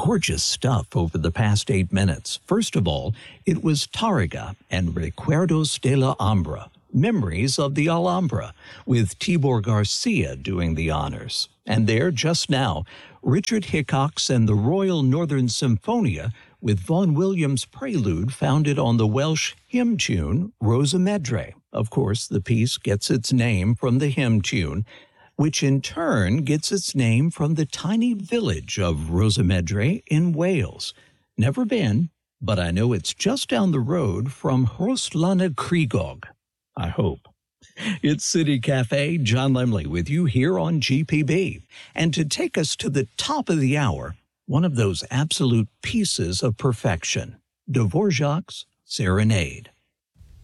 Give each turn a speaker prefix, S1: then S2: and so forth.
S1: gorgeous stuff over the past 8 minutes. First of all, it was Tárrega and Recuerdos de la Alhambra, Memories of the Alhambra, with Tibor Garcia doing the honors. And there, just now, Richard Hickox and the Royal Northern Symphonia with Vaughan Williams' prelude founded on the Welsh hymn tune Rosa Medre. Of course, the piece gets its name from the hymn tune, which in turn gets its name from the tiny village of Rosa Medre in Wales. Never been, but I know it's just down the road from Rhoslanna Crigog. I hope. It's City Cafe, John Lemley with you here on GPB. And to take us to the top of the hour, one of those absolute pieces of perfection, Dvorak's Serenade.